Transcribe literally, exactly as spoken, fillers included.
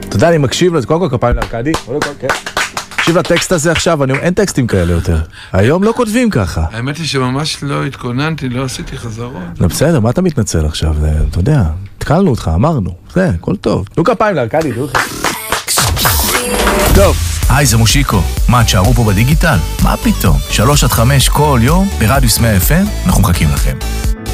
אתה יודע, אני מקשיב לזה, קודם כל כפיים לארקדי, קודם כל, כן. תקשיב לטקסט הזה עכשיו, אני, אין טקסטים כאלה יותר. היום לא כותבים ככה. האמת היא שממש לא התכוננתי, לא עשיתי חזרות. לא בסדר, מה אתה מתנצל עכשיו? זה, אתה יודע, התקלנו אותך, אמרנו. זה, הכל טוב. תנו כפיים לארקדי, תנו לך. טוב. היי, זה מושיקו. מה, תשארו פה בדיגיטל? מה פתאום? שלוש עד חמש כל יום ברדיוס מאה אף אם, אנחנו מחכים לכם.